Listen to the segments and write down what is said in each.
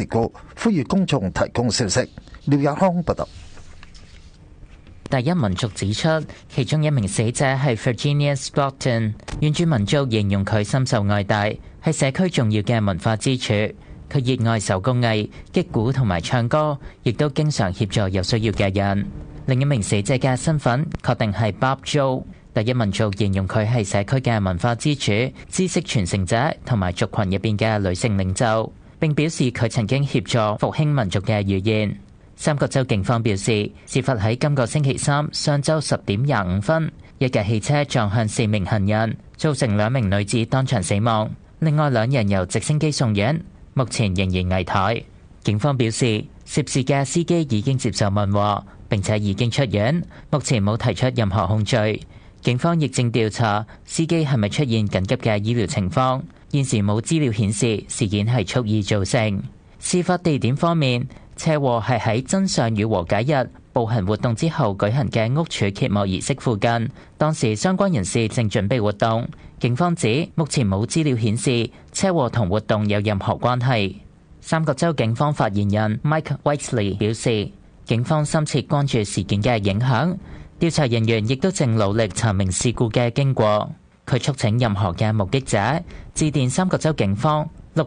故，呼籲公眾提供消息。廖日康報道。 第一民族指出，其中一名死者係 Virginia Stockton， 原住民族形容佢深受愛戴，係社區重要嘅文化支柱。佢熱愛手工藝、擊鼓同埋唱歌，亦都經常協助有需要嘅人。另一名死者嘅身份確定係 Bob Joe。第一民族形容佢係社區嘅文化支柱、知識傳承者同埋族群入邊嘅女性領袖，並表示佢曾經協助復興民族嘅語言。三角洲警方表示，事發喺今個星期三上晝10點25分，一架汽車撞向4名行人，造成2名女子當場死亡，另外2人由直升機送院，目前仍然危殆。警方表示，涉事嘅司機已經接受問話，並且已經出院，目前冇提出任何控罪。警方亦正調查司機係咪出現緊急嘅醫療情況，現時冇資料顯示事件係蓄意造成。事發地點方面，車禍係喺真相與和解日步行活動之後舉行嘅屋柱揭幕儀式附近，當時相關人士正準備活動。警方指目前冇資料顯示車禍同活動有任何關係。三角洲警方發言人 Mike Whiteley 表示，警方深切關注事件嘅影響，調查人員亦都正努力查明事故嘅經過。佢促請任何嘅目擊者致電三角洲警方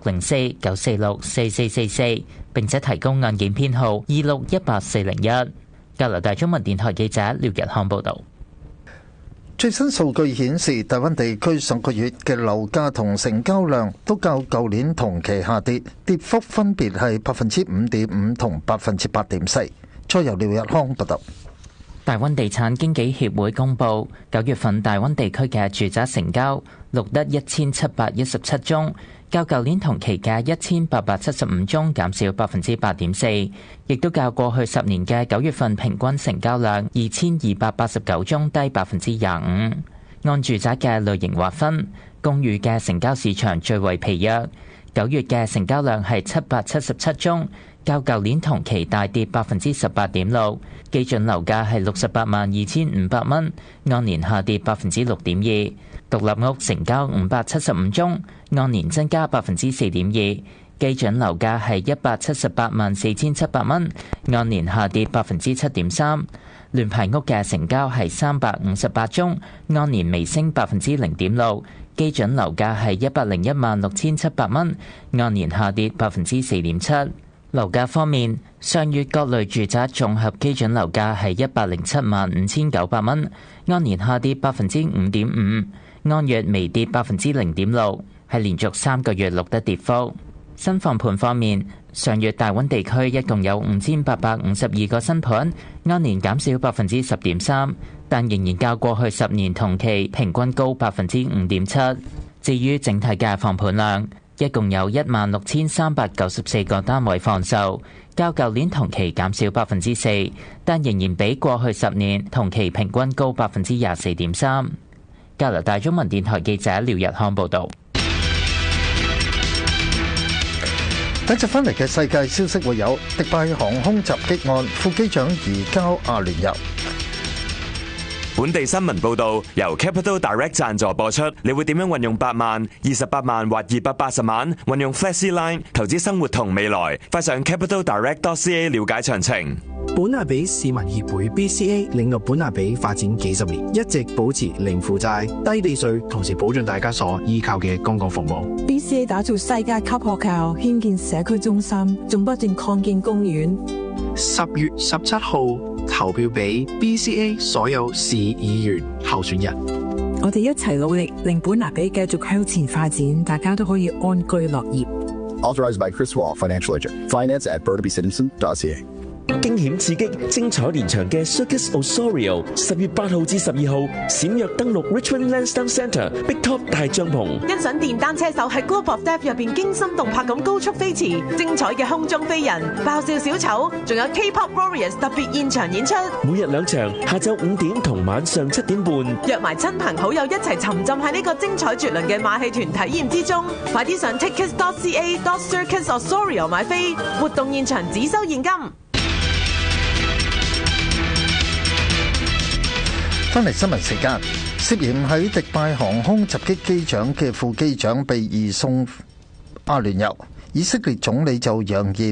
604-946-4444，並且提供案件編號2618401。加拿大中文電台記者廖日康報道。 最新數據顯示，大灣地區上個月嘅樓價同成交量都較舊年同期下跌，跌幅分別係5.5%同8.4%。再由廖日康報道。 大灣地產經紀協會公佈，9月份大灣地區嘅住宅成交錄得1717宗，較舊年同期嘅1875宗減少8.4%，亦都較過去10年嘅9月份平均成交量2289宗低25%。按住宅嘅類型劃分，公寓嘅成交市場最為疲弱，9月嘅成交量係777宗，較舊年同期大跌18.6%，基準樓價係682500蚊，按年下跌6.2%。獨立屋成交575宗，按年增加4.2%，基準樓價係1784700蚊，按年下跌7.3%。聯排屋嘅成交係358宗，按年微升0.6%，基準樓價係1016700蚊，按年下跌4.7%。樓價方面，上月各類住宅綜合基準樓價係1075900蚊，按年下跌5.5%，按月微跌0.6%，係連續3個月錄得跌幅。新房盤方面，上月大灣地區一共有5852個新盤，按年減少10.3%，但仍然較過去10年同期平均高5.7%。至於整體嘅房盤量，一共有16394個單位放售，較舊年同期減少4%，但仍然比過去10年同期平均高24.3%。加拿大中文電台記者廖日康報道。 等陣翻嚟嘅世界消息會有：迪拜航空襲擊案，副機長移交阿聯酋。 本地新聞報導，由 Capital Direct 贊助播出。你會點樣運用8萬、28萬或280萬？運用 FlexiLine 投資生活同未來。快上 capitaldirect.ca 了解詳情。 本亞比市民協會 BCA 領導本亞比發展幾十年，一直保持零負債、低地稅，同時保障大家所依靠嘅公共服務。 BCA 打造世界級學校，興建社區中心，仲不斷擴建公園。 10月17號投票俾 BCA 所有市議員候選人。 我哋一齊努力，令本亞比繼續向前發展，大家都可以安居樂業。 Authorized by Chris Wall, Financial Agent. Finance at burnabycitizen.ca。 驚險刺激、精彩連場嘅 Circus Osorio 10月8號至12號閃躍登陸 Richmond Lansdowne Centre Big Top 大帳篷， 欣賞電單車手喺 Globe of Death 入邊驚心動魄咁高速飛馳，精彩嘅空中飛人、爆笑小丑，仲有 K-pop Warriors 特別現場演出。每日2場，下晝5點同晚上7點半，約埋親朋好友一齊沉浸喺呢個精彩絕倫嘅馬戲團體驗之中。快啲上 tickets.ca/Circus Osorio 買飛，活動現場只收現金。 翻嚟新聞時間，涉嫌喺迪拜航空襲擊機長嘅副機長被移送阿聯酋，以色列總理就揚言